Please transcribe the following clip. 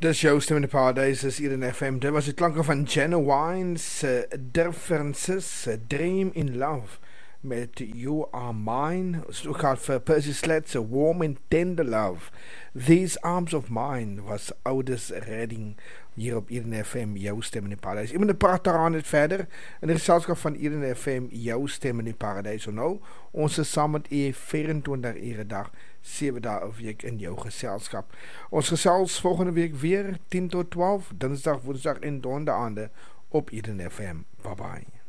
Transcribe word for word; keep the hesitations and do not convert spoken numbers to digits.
Dis jou stem in die paradise, is hier in F M. Dit was die klanke van Jenna Wines, uh, Differences, uh, Dream in Love, met You Are Mine. Ons ook gehad vir Percy Sledge, Warm and Tender Love. These Arms of Mine was Ouders Redding, hier op Eden F M, jou stem in die paradise. Iemand praat daaraan net verder, in die geselskap van Eden F M, jou stem in die paradise. So nou, ons is saam met u vyf-en-twintig ure dag, sewe dae 'n week in jou geselskap. Ons gesels volgende week weer, tien tot twaalf, dinsdag, woensdag en donderdaande op Eden F M. Bye bye.